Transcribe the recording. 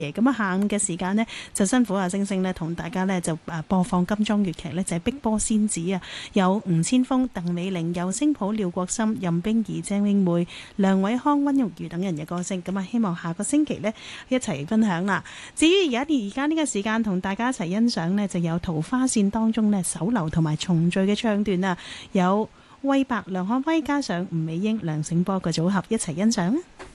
咁啊，下午嘅時間呢，就辛苦星星呢，同大家呢，就播放金裝粵劇呢，就係《碧波仙子》啊，有吳千峰、鄧美玲、尤聲普、廖國森、任冰兒、鄭詠梅、梁偉康、溫玉如等人嘅歌聲。咁啊，希望下個星期呢，一齊分享啦。至於而家呢個時間同大家一齊欣賞呢，就有《桃花扇》當中呢，手流同埋重聚嘅唱段啊，有魏白、梁漢威加上吳美英、梁醒波嘅組合一齊欣賞。